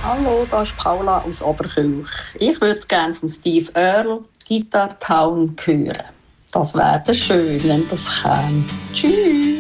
Hallo, da ist Paula aus Oberkirch. Ich würde gerne von Steve Earle «Guitar Town» hören. Das wäre schön, wenn das käme. Tschüss!